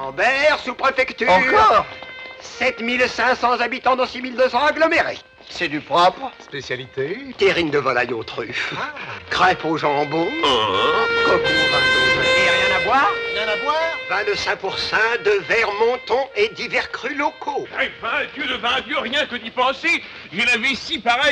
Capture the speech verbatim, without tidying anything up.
Camembert, sous-préfecture. Encore? sept mille cinq cents habitants dans six mille deux cents agglomérés. C'est du propre. Spécialité? Terrine de volaille aux truffes. Ah. Crêpes au jambon. Coco vingt-deux. Et rien à boire? Rien à boire? vingt-cinq pour cent de verre monton et divers crus locaux. Eh ben, Dieu de vingt Dieu, rien que d'y penser, j'ai la vessie pareille.